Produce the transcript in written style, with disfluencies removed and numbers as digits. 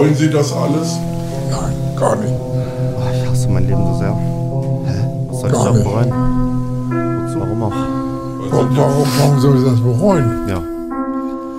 Bereuen Sie das alles? Nein, gar nicht. Oh, ich hasse mein Leben so sehr. Hä? Was soll ich Gar da nicht. bereuen? Wozu? Warum auch? Warum soll ich das bereuen? Ja.